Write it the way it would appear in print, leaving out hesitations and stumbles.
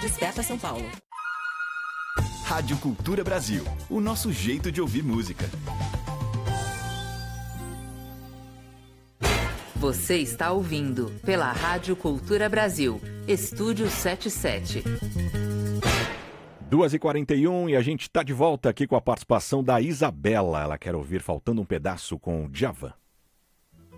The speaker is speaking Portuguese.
Desperta São Paulo. Rádio Cultura Brasil, o nosso jeito de ouvir música. Você está ouvindo pela Rádio Cultura Brasil, Estúdio 77. 2h41 e a gente está de volta aqui com a participação da Isabela. Ela quer ouvir Faltando um Pedaço com Djavan.